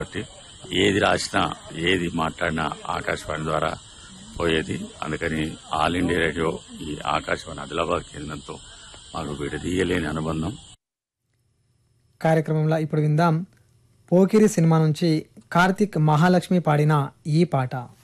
కాబట్టి ఏది రాసినా ఏది మాట్లాడినా ఆకాశవాణి ద్వారా పోయేది. అందుకని ఆల్ ఇండియా రేడియో ఈ ఆకాశవాణి ఆదిలాబాద్ కేంద్రంతో మాకు విడదీయలేని అనుబంధం. కార్యక్రమంలో ఇప్పుడు విందాం పోకిరి సినిమా నుంచి కార్తిక్ మహాలక్ష్మి పాడిన ఈ పాట.